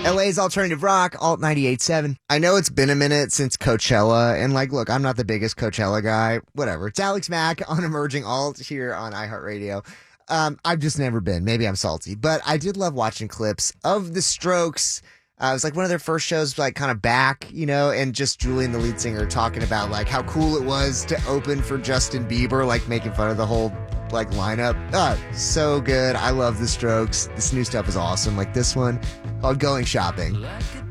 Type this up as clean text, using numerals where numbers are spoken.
LA's alternative rock, Alt 98.7. I know it's been a minute since Coachella, and look, I'm not the biggest Coachella guy. Whatever. It's Alex Mack on Emerging Alt here on iHeartRadio. I've just never been. Maybe I'm salty, but I did love watching clips of the Strokes. It was one of their first shows, kind of back, and just Julian, the lead singer, talking about how cool it was to open for Justin Bieber, making fun of the whole lineup. So good. I love the Strokes. This new stuff is awesome. This one called Going Shopping.